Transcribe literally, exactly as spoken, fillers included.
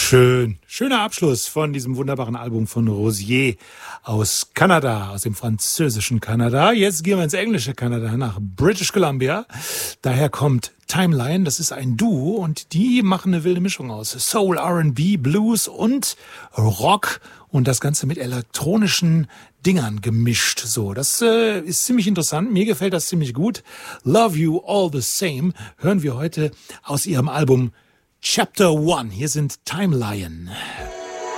Schön. Schöner Abschluss von diesem wunderbaren Album von Rosier aus Kanada, aus dem französischen Kanada. Jetzt gehen wir ins englische Kanada, nach British Columbia. Daher kommt Timeline, das ist ein Duo und die machen eine wilde Mischung aus Soul, R and B, Blues und Rock und das Ganze mit elektronischen Dingern gemischt. So, das äh, ist ziemlich interessant. Mir gefällt das ziemlich gut. Love You All the Same hören wir heute aus ihrem Album Chapter One. Hier sind Timeline.